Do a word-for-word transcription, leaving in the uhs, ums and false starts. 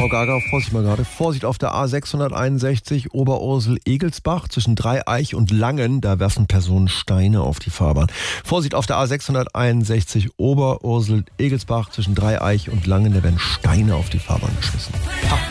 Frau Gaga, Vorsicht mal gerade. Vorsicht auf der A sechshunderteinundsechzig Oberursel-Egelsbach zwischen Dreieich und Langen. Da werfen Personen Steine auf die Fahrbahn. Vorsicht auf der A sechshunderteinundsechzig Oberursel-Egelsbach zwischen Dreieich und Langen. Da werden Steine auf die Fahrbahn geschmissen. Ha.